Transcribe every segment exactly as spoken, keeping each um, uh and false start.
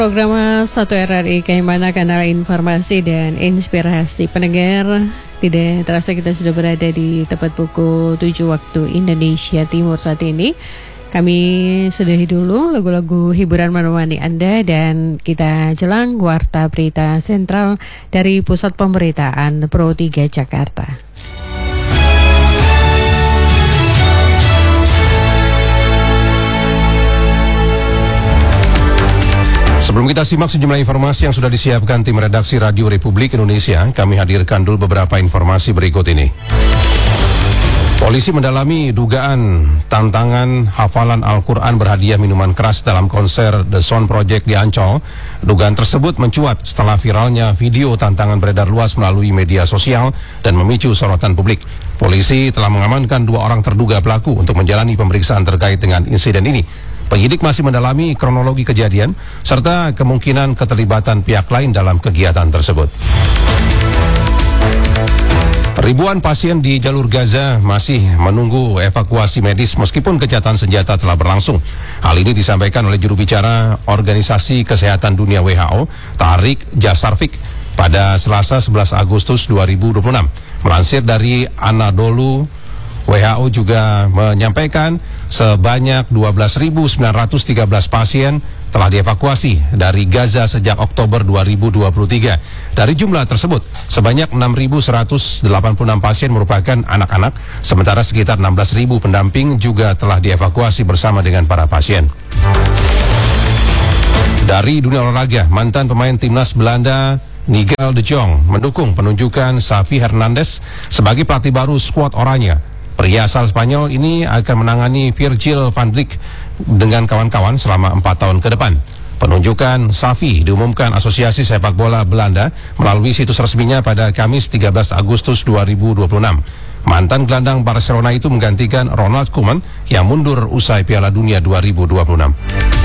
Program satu R R I Kaimana, kanal informasi dan inspirasi pendengar. Tidak terasa kita sudah berada di tepat pukul tujuh waktu Indonesia Timur saat ini. Kami sudahi dulu lagu-lagu hiburan menemani Anda dan kita jelang warta berita sentral dari Pusat Pemberitaan Pro tiga Jakarta. Sebelum kita simak sejumlah informasi yang sudah disiapkan tim redaksi Radio Republik Indonesia, kami hadirkan dulu beberapa informasi berikut ini. Polisi mendalami dugaan tantangan hafalan Al-Quran berhadiah minuman keras dalam konser The Sound Project di Ancol. Dugaan tersebut mencuat setelah viralnya video tantangan beredar luas melalui media sosial dan memicu sorotan publik. Polisi telah mengamankan dua orang terduga pelaku untuk menjalani pemeriksaan terkait dengan insiden ini. Penyidik masih mendalami kronologi kejadian serta kemungkinan keterlibatan pihak lain dalam kegiatan tersebut. Ribuan pasien di jalur Gaza masih menunggu evakuasi medis meskipun gencatan senjata telah berlangsung. Hal ini disampaikan oleh juru bicara Organisasi Kesehatan Dunia W H O, Tarik Jasarvik, pada Selasa sebelas Agustus dua ribu dua puluh enam. Melansir dari Anadolu, W H O juga menyampaikan sebanyak dua belas ribu sembilan ratus tiga belas pasien telah dievakuasi dari Gaza sejak Oktober dua ribu dua puluh tiga. Dari jumlah tersebut, sebanyak enam ribu seratus delapan puluh enam pasien merupakan anak-anak, sementara sekitar enam belas ribu pendamping juga telah dievakuasi bersama dengan para pasien. Dari dunia olahraga, mantan pemain timnas Belanda Nigel de Jong mendukung penunjukan Xavi Hernandez sebagai pelatih baru skuad Oranye. Pria asal Spanyol ini akan menangani Virgil van Dijk dengan kawan-kawan selama empat tahun ke depan. Penunjukan Xavi diumumkan Asosiasi Sepak Bola Belanda melalui situs resminya pada Kamis tiga belas Agustus dua ribu dua puluh enam. Mantan gelandang Barcelona itu menggantikan Ronald Koeman yang mundur usai Piala Dunia dua ribu dua puluh enam.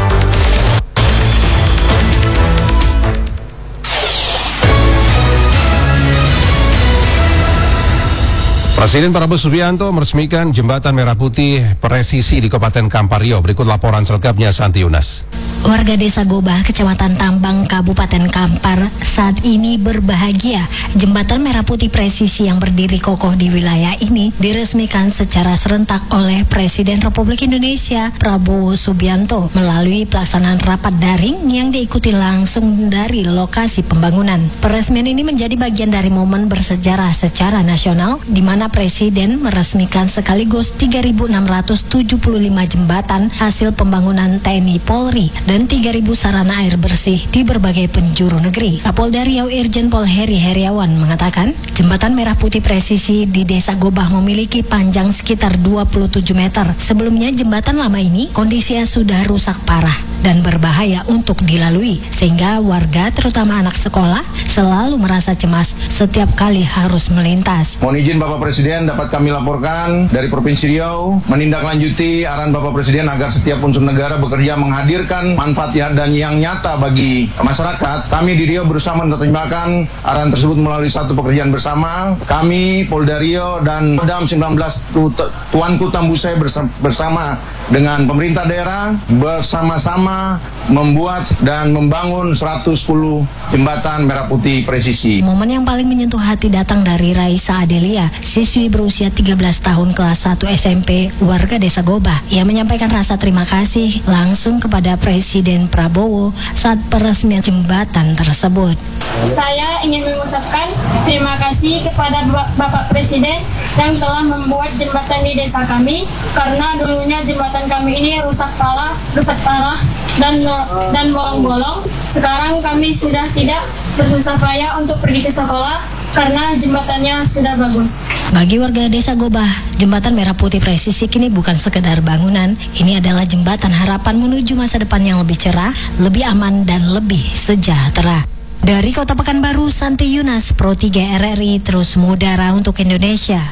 Presiden Prabowo Subianto meresmikan jembatan merah putih presisi di Kabupaten Kampar Riau. Berikut laporan selengkapnya Santi Yunas. Warga Desa Gobah, Kecamatan Tambang, Kabupaten Kampar saat ini berbahagia. Jembatan merah putih presisi yang berdiri kokoh di wilayah ini diresmikan secara serentak oleh Presiden Republik Indonesia Prabowo Subianto melalui pelaksanaan rapat daring yang diikuti langsung dari lokasi pembangunan. Peresmian ini menjadi bagian dari momen bersejarah secara nasional di mana Presiden meresmikan sekaligus tiga ribu enam ratus tujuh puluh lima jembatan hasil pembangunan T N I Polri dan tiga ribu sarana air bersih di berbagai penjuru negeri. Kapolda Riau Irjen Pol Heri Heriawan mengatakan, jembatan merah putih presisi di Desa Gobah memiliki panjang sekitar dua puluh tujuh meter. Sebelumnya jembatan lama ini kondisinya sudah rusak parah dan berbahaya untuk dilalui, sehingga warga terutama anak sekolah selalu merasa cemas setiap kali harus melintas. Mohon izin Bapak Presiden, dapat kami laporkan dari Provinsi Riau menindaklanjuti arahan Bapak Presiden agar setiap unsur negara bekerja menghadirkan manfaat dan yang nyata bagi masyarakat. Kami di Riau berusaha menerjemahkan arahan tersebut melalui satu pekerjaan bersama. Kami Polda Riau dan Kodam sembilan belas Tuanku Tambusai bersama dengan pemerintah daerah bersama-sama membuat dan membangun seratus sepuluh jembatan merah putih presisi. Momen yang paling menyentuh hati datang dari Raisa Adelia, siswi berusia tiga belas tahun kelas satu S M P warga Desa Gobah. Ia menyampaikan rasa terima kasih langsung kepada Presiden Prabowo saat peresmian jembatan tersebut. Saya ingin mengucapkan terima kasih kepada Bapak Presiden yang telah membuat jembatan di desa kami, karena dulunya jembatan kami ini rusak parah, rusak parah dan dan bolong-bolong. Sekarang kami sudah tidak bersusah payah untuk pergi ke sekolah karena jembatannya sudah bagus. Bagi warga Desa Gobah, jembatan merah putih presisi kini bukan sekedar bangunan. Ini adalah jembatan harapan menuju masa depan yang lebih cerah, lebih aman dan lebih sejahtera. Dari Kota Pekanbaru, Santi Yunas, Pro tiga R R I terus mengudara untuk Indonesia.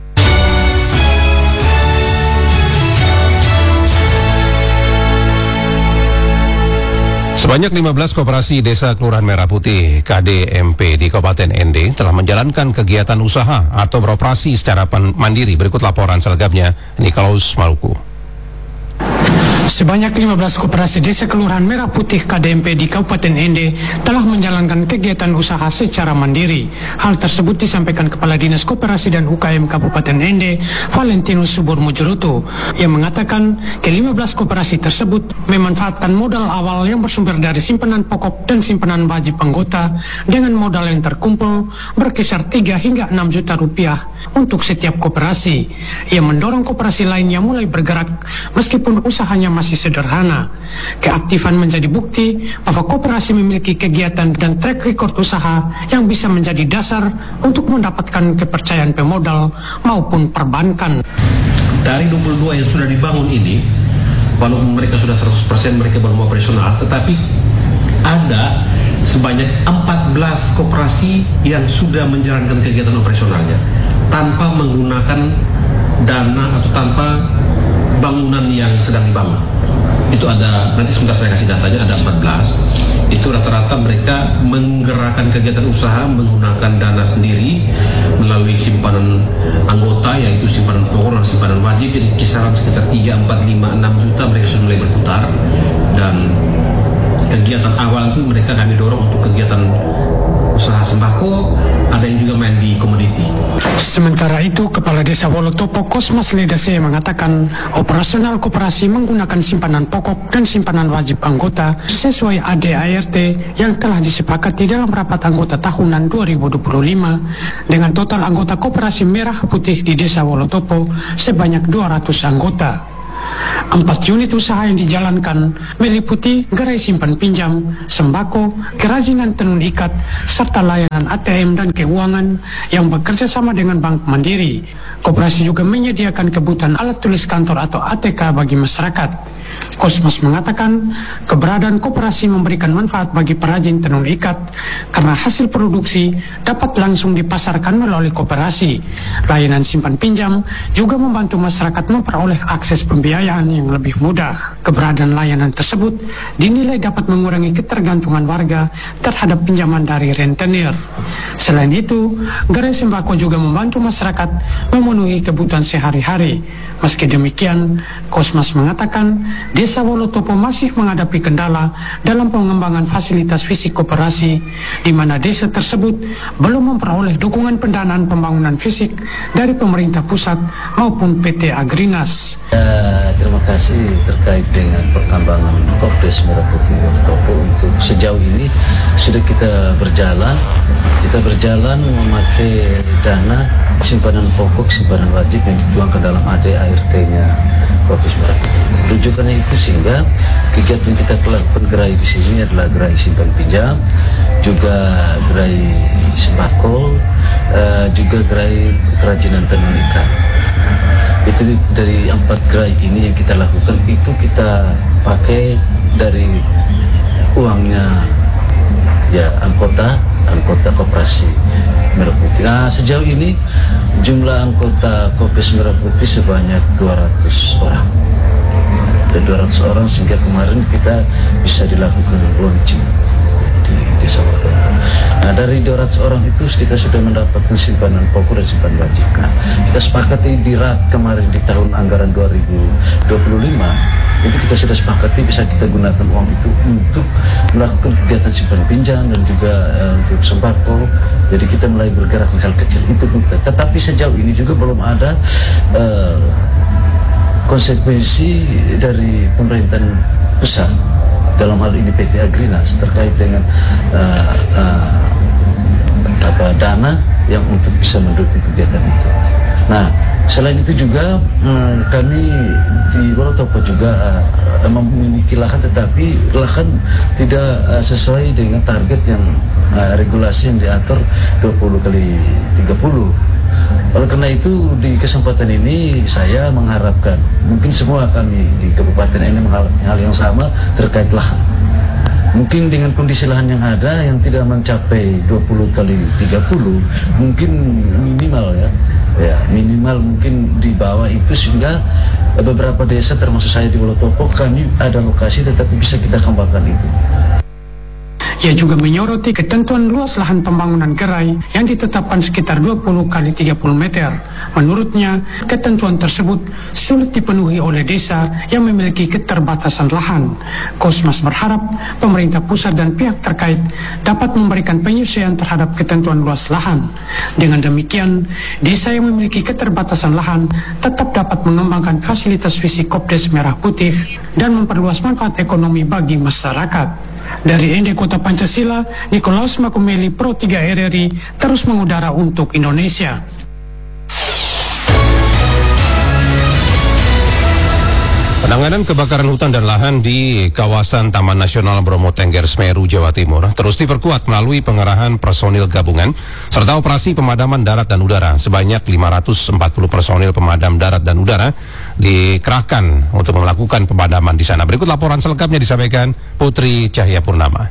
Sebanyak lima belas koperasi Desa Kelurahan Merah Putih K D M P di Kabupaten N D telah menjalankan kegiatan usaha atau beroperasi secara mandiri. Berikut laporan selengkapnya Nikolaus Maluku. Sebanyak lima belas koperasi desa kelurahan Merah Putih K D M P di Kabupaten Ende telah menjalankan kegiatan usaha secara mandiri. Hal tersebut disampaikan Kepala Dinas Koperasi dan U K M Kabupaten Ende, Valentinus Subur Mujurutu, yang mengatakan ke lima belas koperasi tersebut memanfaatkan modal awal yang bersumber dari simpanan pokok dan simpanan wajib anggota dengan modal yang terkumpul berkisar tiga hingga enam juta rupiah untuk setiap koperasi. Ia mendorong koperasi lainnya mulai bergerak meskipun usahanya masih sederhana. Keaktifan menjadi bukti bahwa koperasi memiliki kegiatan dan track record usaha yang bisa menjadi dasar untuk mendapatkan kepercayaan pemodal maupun perbankan. Dari dua puluh dua yang sudah dibangun ini, walaupun mereka sudah seratus persen mereka belum operasional, tetapi ada sebanyak empat belas koperasi yang sudah menjalankan kegiatan operasionalnya tanpa menggunakan dana atau tanpa bangunan yang sedang dibangun. Itu ada, nanti sebentar saya kasih datanya, ada empat belas. Itu rata-rata mereka menggerakkan kegiatan usaha menggunakan dana sendiri melalui simpanan anggota, yaitu simpanan pokok dan simpanan wajib. Jadi kisaran sekitar tiga, empat, lima, enam juta mereka sudah mulai berputar. Dan kegiatan awal itu mereka kami dorong untuk kegiatan usaha sembako, ada yang juga main di komoditi. Sementara itu, Kepala Desa Wolotopo Kosmas Ledase mengatakan operasional koperasi menggunakan simpanan pokok dan simpanan wajib anggota sesuai A D A R T yang telah disepakati dalam rapat anggota tahunan dua ribu dua puluh lima dengan total anggota koperasi Merah Putih di Desa Wolotopo sebanyak dua ratus anggota. Empat unit usaha yang dijalankan meliputi gerai simpan pinjam, sembako, kerajinan tenun ikat, serta layanan A T M dan keuangan yang bekerja sama dengan Bank Mandiri. Koperasi juga menyediakan kebutuhan alat tulis kantor atau A T K bagi masyarakat. Kosmas mengatakan keberadaan koperasi memberikan manfaat bagi perajin tenun ikat karena hasil produksi dapat langsung dipasarkan melalui koperasi. Layanan simpan pinjam juga membantu masyarakat memperoleh akses pembiayaan yang lebih mudah. Keberadaan layanan tersebut dinilai dapat mengurangi ketergantungan warga terhadap pinjaman dari rentenir. Selain itu, gerai sembako juga membantu masyarakat memenuhi kebutuhan sehari-hari. Meski demikian, Kosmas mengatakan Desa Wolotopo masih menghadapi kendala dalam pengembangan fasilitas fisik koperasi, di mana desa tersebut belum memperoleh dukungan pendanaan pembangunan fisik dari pemerintah pusat maupun P T Agrinas. Ya, terima kasih terkait dengan perkembangan Kopdes Merah Putih Wolotopo. Untuk sejauh ini sudah kita berjalan, kita berjalan memakai dana simpanan pokok, simpanan wajib yang dituangkan dalam A D A R T-nya Kopdes Merah Putih. Rujukannya itu sehingga kegiatan kita lakukan gerai di sini adalah gerai simpan pinjam, juga gerai sembako, uh, juga gerai kerajinan tenun ikat. Itu dari empat gerai ini yang kita lakukan, itu kita pakai dari uangnya ya anggota anggota koperasi Merah Putih. Nah, sejauh ini jumlah anggota Kopdes Merah Putih sebanyak dua ratus orang. Ada dua ratus orang sehingga kemarin kita bisa dilakukan launching di Desa Wolotopo. Nah, dari dua ratus orang itu kita sudah mendapatkan simpanan pokok dan simpanan wajib. Nah, kita sepakati di R A T kemarin di tahun anggaran dua ribu dua puluh lima itu kita sudah sepakati bisa kita gunakan uang itu untuk melakukan kegiatan simpan pinjam dan juga uh, untuk sembako. Jadi kita mulai bergerak hal kecil itu pun kita. Tetapi sejauh ini juga belum ada uh, konsekuensi dari pemerintahan pusat dalam hal ini P T Agrinas terkait dengan uh, uh, apa dana yang untuk bisa mendukung kegiatan itu. Nah, selain itu juga hmm, kami di Wolotopo juga uh, memiliki lahan, tetapi lahan tidak uh, sesuai dengan target yang uh, regulasi yang diatur dua puluh kali tiga puluh. Oleh karena itu di kesempatan ini saya mengharapkan mungkin semua kami di kabupaten ini mengalami hal yang sama terkait lahan. Mungkin dengan kondisi lahan yang ada yang tidak mencapai dua puluh kali tiga puluh, mungkin minimal ya, ya minimal mungkin di bawah itu, sehingga beberapa desa termasuk saya di Wolotopo kami ada lokasi tetapi bisa kita kembangkan itu. Ia juga menyoroti ketentuan luas lahan pembangunan gerai yang ditetapkan sekitar dua puluh kali tiga puluh meter. Menurutnya, ketentuan tersebut sulit dipenuhi oleh desa yang memiliki keterbatasan lahan. Kosmas berharap pemerintah pusat dan pihak terkait dapat memberikan penyesuaian terhadap ketentuan luas lahan. Dengan demikian, desa yang memiliki keterbatasan lahan tetap dapat mengembangkan fasilitas visi Kopdes Merah Putih dan memperluas manfaat ekonomi bagi masyarakat. Dari Ende Kota Pancasila, Nikolaus Makumeli, Pro tiga R R I, terus mengudara untuk Indonesia. Penanganan kebakaran hutan dan lahan di kawasan Taman Nasional Bromo Tengger Semeru, Jawa Timur terus diperkuat melalui pengerahan personil gabungan serta operasi pemadaman darat dan udara. Sebanyak lima ratus empat puluh personil pemadam darat dan udara dikerahkan untuk melakukan pemadaman di sana. Berikut laporan selengkapnya disampaikan Putri Cahya Purnama.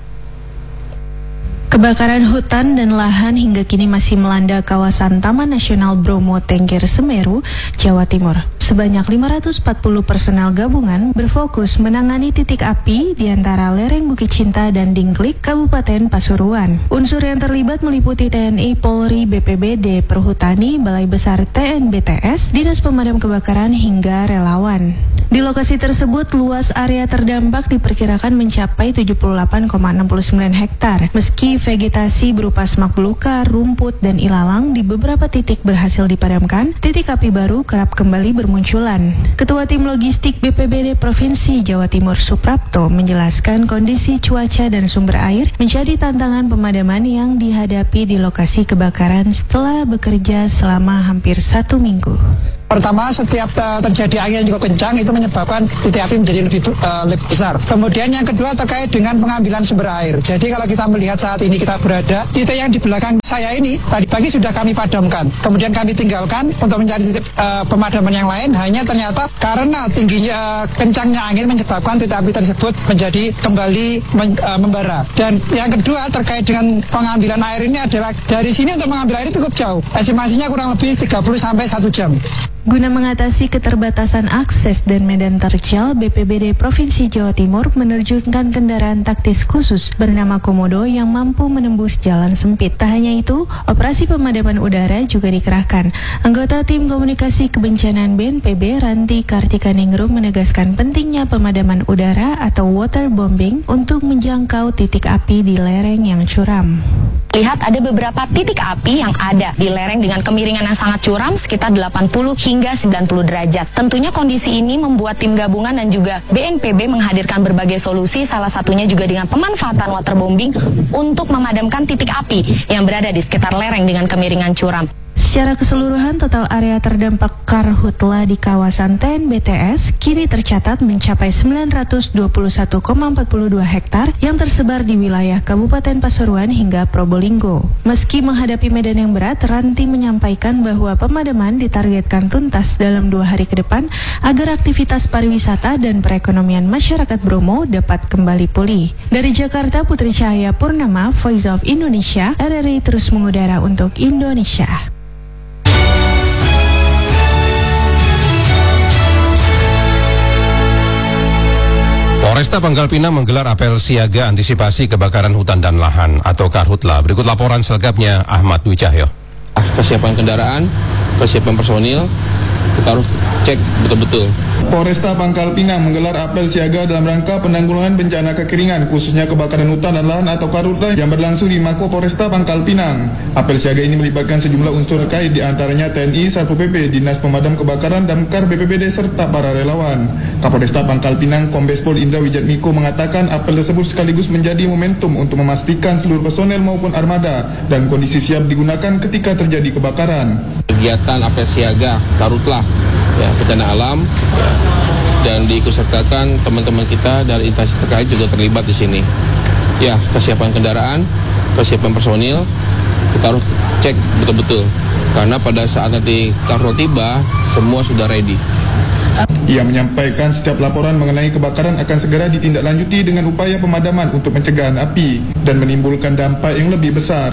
Kebakaran hutan dan lahan hingga kini masih melanda kawasan Taman Nasional Bromo Tengger Semeru, Jawa Timur. Sebanyak lima ratus empat puluh personel gabungan berfokus menangani titik api di antara lereng Bukit Cinta dan Dingklik, Kabupaten Pasuruan. Unsur yang terlibat meliputi T N I, Polri, B P B D, Perhutani, Balai Besar T N B T S, Dinas Pemadam Kebakaran hingga relawan. Di lokasi tersebut, luas area terdampak diperkirakan mencapai tujuh puluh delapan koma enam sembilan hektar. Meski vegetasi berupa semak belukar, rumput, dan ilalang di beberapa titik berhasil dipadamkan, titik api baru kerap kembali bermunculan. Ketua Tim Logistik B P B D Provinsi Jawa Timur Suprapto menjelaskan kondisi cuaca dan sumber air menjadi tantangan pemadaman yang dihadapi di lokasi kebakaran setelah bekerja selama hampir satu minggu. Pertama, setiap uh, terjadi angin yang cukup kencang itu menyebabkan titik api menjadi lebih uh, lebih besar. Kemudian yang kedua terkait dengan pengambilan sumber air. Jadi kalau kita melihat saat ini kita berada, titik yang di belakang saya ini tadi pagi sudah kami padamkan. Kemudian kami tinggalkan untuk mencari titik uh, pemadaman yang lain. Hanya ternyata karena tingginya uh, kencangnya angin menyebabkan titik api tersebut menjadi kembali men, uh, membara. Dan yang kedua terkait dengan pengambilan air ini adalah dari sini untuk mengambil air cukup jauh. Estimasinya kurang lebih tiga puluh sampai satu jam. Guna mengatasi keterbatasan akses dan medan terjal, B P B D Provinsi Jawa Timur menerjunkan kendaraan taktis khusus bernama Komodo yang mampu menembus jalan sempit. Tak hanya itu, operasi pemadaman udara juga dikerahkan. Anggota Tim Komunikasi Kebencanaan B N P B, Ranti Kartika Ningrum, menegaskan pentingnya pemadaman udara atau waterbombing untuk menjangkau titik api di lereng yang curam. Lihat ada beberapa titik api yang ada di lereng dengan kemiringan yang sangat curam sekitar delapan puluh hingga sembilan puluh derajat. Tentunya kondisi ini membuat tim gabungan dan juga B N P B menghadirkan berbagai solusi, salah satunya juga dengan pemanfaatan waterbombing untuk memadamkan titik api yang berada di sekitar lereng dengan kemiringan curam. Secara keseluruhan, total area terdampak karhutla di kawasan T N B T S kini tercatat mencapai sembilan ratus dua puluh satu koma empat dua hektar yang tersebar di wilayah Kabupaten Pasuruan hingga Probolinggo. Meski menghadapi medan yang berat, Ranti menyampaikan bahwa pemadaman ditargetkan tuntas dalam dua hari ke depan agar aktivitas pariwisata dan perekonomian masyarakat Bromo dapat kembali pulih. Dari Jakarta, Putri Cahya Purnama, Voice of Indonesia, R R I terus mengudara untuk Indonesia. Polresta Pangkal Pinang menggelar apel siaga antisipasi kebakaran hutan dan lahan atau Karhutla. Berikut laporan selengkapnya Ahmad Dwi Cahyo. Kesiapan kendaraan, kesiapan personil, kita harus cek betul-betul. Polresta Pangkal Pinang menggelar apel siaga dalam rangka penanggulangan bencana kekeringan, khususnya kebakaran hutan dan lahan atau Karhutla yang berlangsung di Mako Polresta Pangkal Pinang. Apel siaga ini melibatkan sejumlah unsur terkait, di antaranya T N I, Satpol P P, Dinas Pemadam Kebakaran, Damkar, B P B D, serta para relawan. Kapolresta Pangkal Pinang, Kombes Pol Indra Wijatmiko mengatakan apel tersebut sekaligus menjadi momentum untuk memastikan seluruh personel maupun armada dan kondisi siap digunakan ketika terjadi kebakaran. Kegiatan apel siaga Karhutla, ya, bencana alam, ya, dan diikutsertakan teman-teman kita dari instansi terkait juga terlibat di sini. Ya, kesiapan kendaraan, kesiapan personil, kita harus cek betul-betul karena pada saat nanti Karhutla tiba, semua sudah ready. Ia menyampaikan setiap laporan mengenai kebakaran akan segera ditindaklanjuti dengan upaya pemadaman untuk pencegahan api dan menimbulkan dampak yang lebih besar.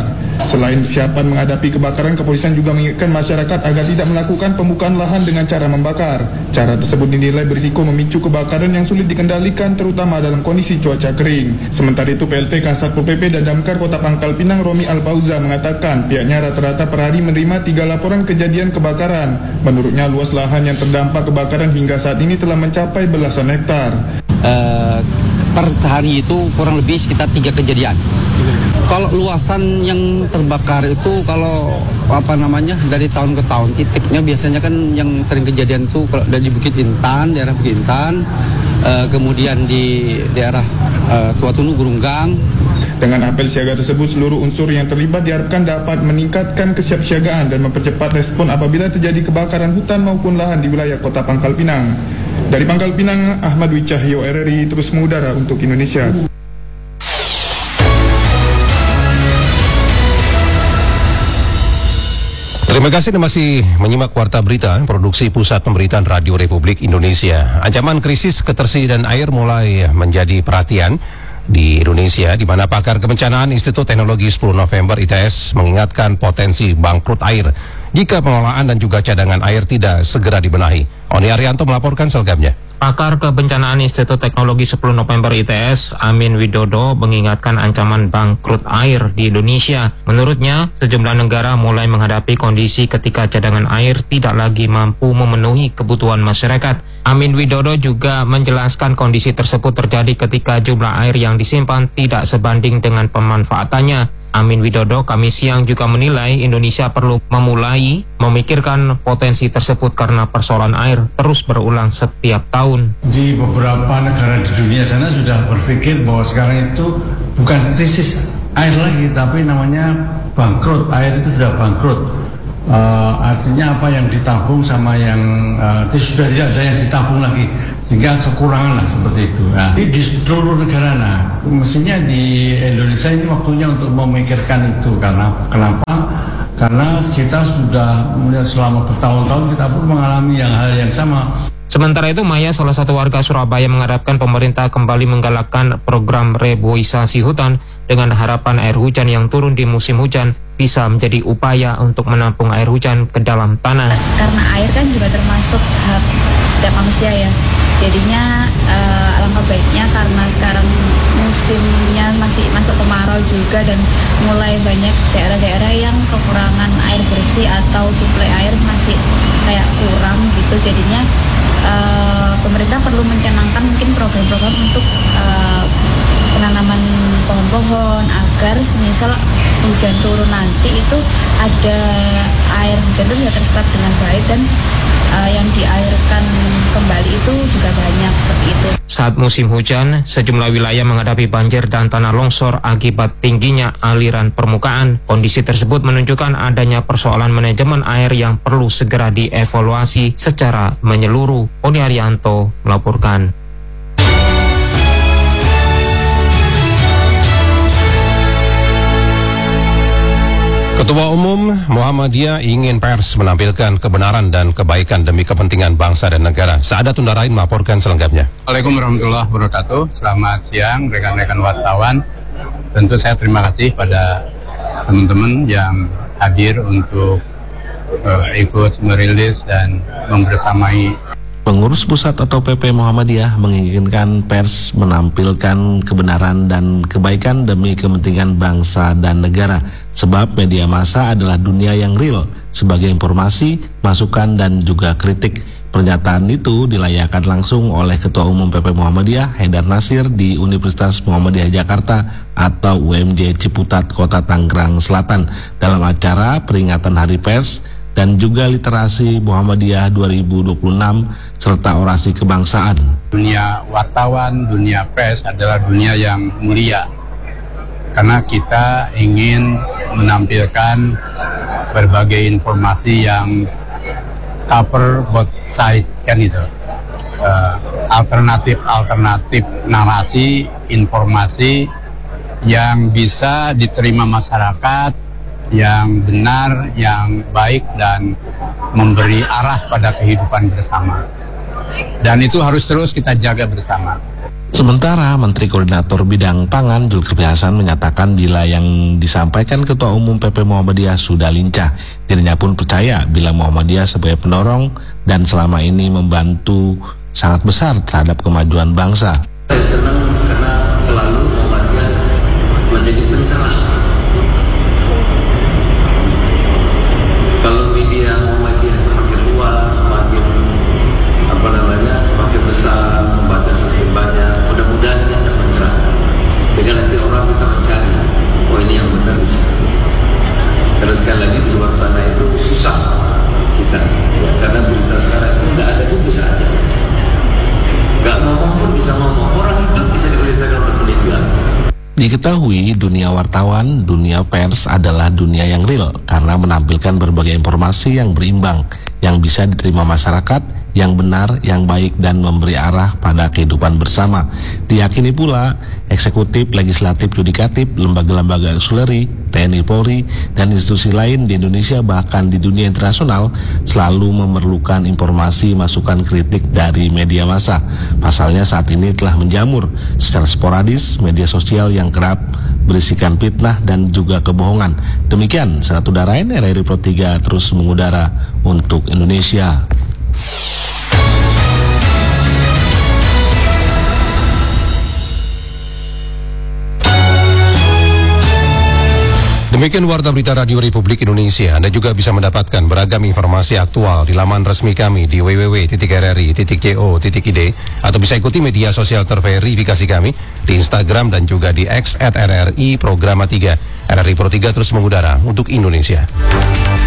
Selain persiapan menghadapi kebakaran, kepolisian juga mengingatkan masyarakat agar tidak melakukan pembukaan lahan dengan cara membakar. Cara tersebut dinilai berisiko memicu kebakaran yang sulit dikendalikan, terutama dalam kondisi cuaca kering. Sementara itu, P L T Kasat Pol P P dan Damkar Kota Pangkal Pinang Romi Alfauza mengatakan pihaknya rata-rata per hari menerima tiga laporan kejadian kebakaran. Menurutnya, luas lahan yang terdampak kebakaran hingga saat ini telah mencapai belasan hektar. Uh, per hari itu kurang lebih sekitar tiga kejadian. Kalau luasan yang terbakar itu kalau apa namanya dari tahun ke tahun, titiknya biasanya kan yang sering kejadian itu kalau dari Bukit Intan, daerah Bukit Intan, uh, kemudian di daerah uh, Tua Tunu, Gurunggang. Dengan apel siaga tersebut, seluruh unsur yang terlibat diharapkan dapat meningkatkan kesiapsiagaan dan mempercepat respon apabila terjadi kebakaran hutan maupun lahan di wilayah Kota Pangkal Pinang. Dari Pangkal Pinang, Ahmad Wicahyo, R R I, terus mengudara untuk Indonesia. Terima kasih Anda masih menyimak Warta Berita, produksi Pusat Pemberitaan Radio Republik Indonesia. Ancaman krisis ketersediaan air mulai menjadi perhatian di Indonesia, di mana pakar kebencanaan Institut Teknologi sepuluh November I T S mengingatkan potensi bangkrut air jika pengelolaan dan juga cadangan air tidak segera dibenahi. Oni Arianto melaporkan selengkapnya. Pakar Kebencanaan Institut Teknologi sepuluh November I T S, Amin Widodo, mengingatkan ancaman bangkrut air di Indonesia. Menurutnya, sejumlah negara mulai menghadapi kondisi ketika cadangan air tidak lagi mampu memenuhi kebutuhan masyarakat. Amin Widodo juga menjelaskan kondisi tersebut terjadi ketika jumlah air yang disimpan tidak sebanding dengan pemanfaatannya. Amin Widodo Kamis siang juga menilai Indonesia perlu memulai memikirkan potensi tersebut karena persoalan air terus berulang setiap tahun. Di beberapa negara di dunia sana sudah berpikir bahwa sekarang itu bukan krisis air lagi, tapi namanya bangkrut. Air itu sudah bangkrut. Uh, artinya apa yang ditabung sama yang uh, itu sudah tidak ada yang ditabung lagi, sehingga kekurangan lah seperti itu. Nah, di seluruh negara, nah mestinya di Indonesia ini waktunya untuk memikirkan itu. Karena kenapa? Karena kita sudah selama bertahun-tahun kita pun mengalami yang hal yang sama. Sementara itu, Maya, salah satu warga Surabaya, mengharapkan pemerintah kembali menggalakkan program reboisasi hutan dengan harapan air hujan yang turun di musim hujan bisa menjadi upaya untuk menampung air hujan ke dalam tanah. Karena air kan juga termasuk hak setiap manusia ya. Jadinya uh, alangkah baiknya karena sekarang musimnya masih masuk kemarau juga dan mulai banyak daerah-daerah yang kekurangan air bersih atau suplai air masih kayak kurang gitu. Jadinya uh, pemerintah perlu mencanangkan mungkin program-program untuk uh, penanaman pohon-pohon agar semisal hujan turun nanti itu ada air hujan itu bisa terserap dengan baik dan uh, yang diairkan kembali itu juga banyak seperti itu. Saat musim hujan, sejumlah wilayah menghadapi banjir dan tanah longsor akibat tingginya aliran permukaan. Kondisi tersebut menunjukkan adanya persoalan manajemen air yang perlu segera dievaluasi secara menyeluruh. Oni Arianto melaporkan. Ketua Umum Muhammadiyah ingin pers menampilkan kebenaran dan kebaikan demi kepentingan bangsa dan negara. Sa'adat Tundarain melaporkan selengkapnya. Assalamualaikum warahmatullahi wabarakatuh. Selamat siang rekan-rekan wartawan. Tentu saya terima kasih pada teman-teman yang hadir untuk uh, ikut merilis dan membersamai. Pengurus pusat atau P P Muhammadiyah menginginkan pers menampilkan kebenaran dan kebaikan demi kepentingan bangsa dan negara. Sebab media massa adalah dunia yang real sebagai informasi, masukan dan juga kritik. Pernyataan itu dilayangkan langsung oleh Ketua Umum P P Muhammadiyah Haidar Nasir di Universitas Muhammadiyah Jakarta atau U M J Ciputat, Kota Tangerang Selatan dalam acara peringatan Hari Pers dan juga Literasi Muhammadiyah dua ribu dua puluh enam serta orasi kebangsaan. Dunia wartawan, dunia pers adalah dunia yang mulia karena kita ingin menampilkan berbagai informasi yang cover both side kan itu. Uh, alternatif-alternatif narasi, informasi yang bisa diterima masyarakat, yang benar, yang baik dan memberi arah pada kehidupan bersama. Dan itu harus terus kita jaga bersama. Sementara Menteri Koordinator Bidang Pangan Zulkifli Hasan menyatakan bila yang disampaikan Ketua Umum P P Muhammadiyah sudah lincah, dirinya pun percaya bila Muhammadiyah sebagai pendorong dan selama ini membantu sangat besar terhadap kemajuan bangsa. Saya senang karena selalu Muhammadiyah menjadi pencerah. Kalau media Muhammadiyah semakin luas, semakin apa namanya, semakin besar, membaca semakin banyak, mudah-mudahan dia akan mencerahkan. Dengan nanti orang kita mencari, oh ini yang benar. Karena sekali lagi di luar sana itu susah kita, ya, karena berita sekarang itu nggak ada pun bisa ada, nggak ngomong pun bisa ngomong, orang hidup bisa diberitakan oleh meninggal. Diketahui dunia wartawan, dunia pers adalah dunia yang real karena menampilkan berbagai informasi yang berimbang, yang bisa diterima masyarakat, yang benar, yang baik, dan memberi arah pada kehidupan bersama. Diyakini pula eksekutif, legislatif, yudikatif, lembaga-lembaga auxiliary, T N I Polri, dan institusi lain di Indonesia bahkan di dunia internasional selalu memerlukan informasi masukan kritik dari media massa. Pasalnya saat ini telah menjamur secara sporadis media sosial yang kerap berisikan fitnah dan juga kebohongan. Demikian Sarat Udara R R I Pro tiga terus mengudara untuk Indonesia. Demikian Warta Berita Radio Republik Indonesia. Anda juga bisa mendapatkan beragam informasi aktual di laman resmi kami di w w w titik r r i titik co titik i d atau bisa ikuti media sosial terverifikasi kami di Instagram dan juga di X at R R I Programa tiga. R R I Pro tiga terus mengudara untuk Indonesia.